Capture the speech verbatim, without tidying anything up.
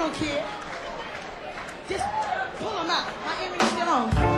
on, kid. Just pull them out. My earring's still on.